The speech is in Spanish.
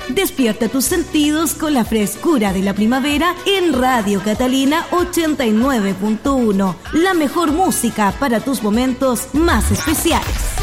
Despierta tus sentidos con la frescura de la primavera en Radio Catalina 89.1. La mejor música para tus momentos más especiales.